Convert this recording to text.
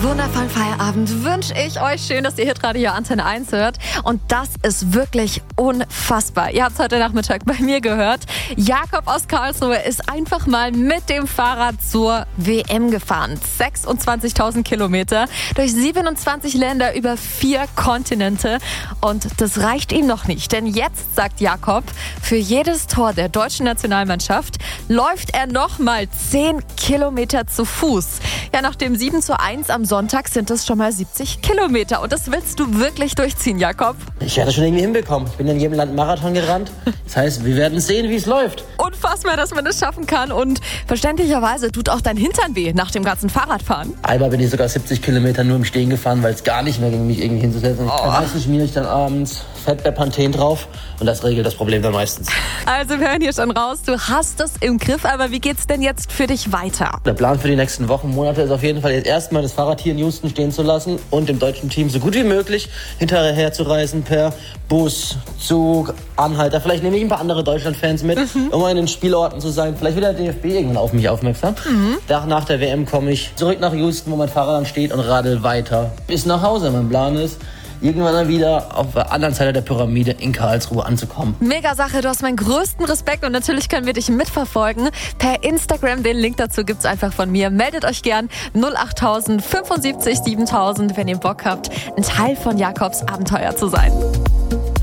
wundervollen Feierabend wünsche ich euch. Schön, dass ihr Hitradio Antenne 1 hört. Und das ist wirklich unfassbar. Ihr habt es heute Nachmittag bei mir gehört. Jakob aus Karlsruhe ist einfach mal mit dem Fahrrad zur WM gefahren. 26.000 Kilometer durch 27 Länder über 4 Kontinente. Und das reicht ihm noch nicht. Denn jetzt, sagt Jakob, für jedes Tor der deutschen Nationalmannschaft läuft er nochmal 10 Kilometer zu Fuß. Ja, nach dem 7:1 am Sonntag sind es schon mal 70 Kilometer. Und das willst du wirklich durchziehen, Jakob? Ich werde das schon irgendwie hinbekommen. Ich bin in jedem Land einen Marathon gerannt. Das heißt, wir werden sehen, wie es läuft. Unfassbar, dass man das schaffen kann. Und verständlicherweise tut auch dein Hintern weh nach dem ganzen Fahrradfahren. Einmal bin ich sogar 70 Kilometer nur im Stehen gefahren, weil es gar nicht mehr ging, mich irgendwie hinzusetzen. Meistens schmiere ich dann abends Fettbär-Panthen drauf und das regelt das Problem dann meistens. Also wir hören hier schon raus, du hast es im Griff. Aber wie geht's denn jetzt für dich weiter? Der Plan für die nächsten Wochen, Monate ist auf jeden Fall jetzt erstmal das Fahrrad hier in Houston stehen zu lassen und dem deutschen Team so gut wie möglich hinterher zu reisen per Bus, Zug, Anhalter. Vielleicht nehme ich ein paar andere Deutschland-Fans mit, um in den Spielorten zu sein. Vielleicht wird der DFB irgendwann auf mich aufmerksam. Nach der WM komme ich zurück nach Houston, wo mein Fahrrad dann steht und radel weiter bis nach Hause. Mein Plan ist, irgendwann dann wieder auf der anderen Seite der Pyramide in Karlsruhe anzukommen. Mega Sache, du hast meinen größten Respekt und natürlich können wir dich mitverfolgen. Per Instagram, den Link dazu gibt's einfach von mir. Meldet euch gern 08000 75 7000, wenn ihr Bock habt, ein Teil von Jakobs Abenteuer zu sein.